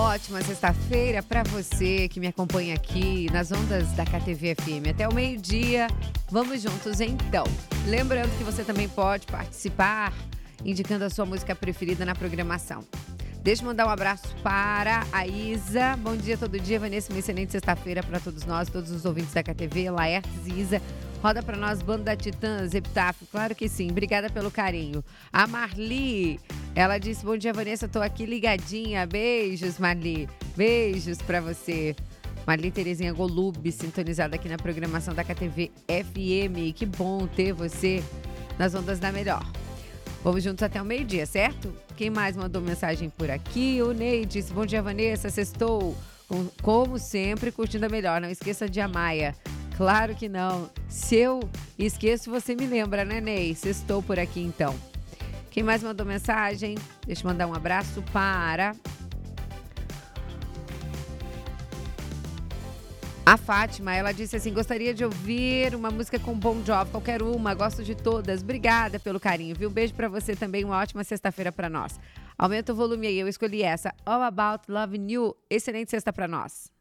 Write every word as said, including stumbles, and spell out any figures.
ótima sexta-feira para você que me acompanha aqui nas ondas da K T V F M. Até o meio-dia, vamos juntos então. Lembrando que você também pode participar indicando a sua música preferida na programação. Deixa eu mandar um abraço para a Isa. Bom dia todo dia, Vanessa. Uma excelente sexta-feira para todos nós, todos os ouvintes da K T V, Laertes e Isa. Roda para nós, Banda Titãs, Epitáfio. Claro que sim. Obrigada pelo carinho. A Marli, ela disse, bom dia, Vanessa. Tô aqui ligadinha. Beijos, Marli. Beijos para você. Marli Terezinha Golube, sintonizada aqui na programação da K T V F M. Que bom ter você nas ondas da melhor. Vamos juntos até o meio-dia, certo? Quem mais mandou mensagem por aqui? O Ney disse, bom dia, Vanessa. Sextou, como sempre, curtindo a melhor. Não esqueça de Amaia. Claro que não. Se eu esqueço, você me lembra, né, Ney? Sextou por aqui, então. Quem mais mandou mensagem? Deixa eu mandar um abraço para a Fátima. Ela disse assim, gostaria de ouvir uma música com Bon Jovi, qualquer uma, gosto de todas. Obrigada pelo carinho, viu? Beijo pra você também, uma ótima sexta-feira pra nós. Aumenta o volume aí, eu escolhi essa, All About Loving You. Excelente sexta pra nós.